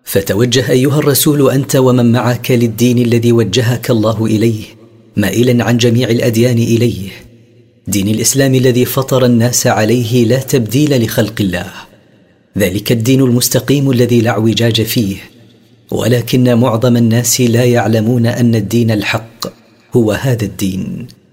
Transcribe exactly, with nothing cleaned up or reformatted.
فتوجه أيها الرسول أنت ومن معك للدين الذي وجهك الله إليه، مائلا عن جميع الأديان إليه، دين الإسلام الذي فطر الناس عليه لا تبديل لخلق الله، ذلك الدين المستقيم الذي لا اعوجاج فيه، ولكن معظم الناس لا يعلمون أن الدين الحق هو هذا الدين.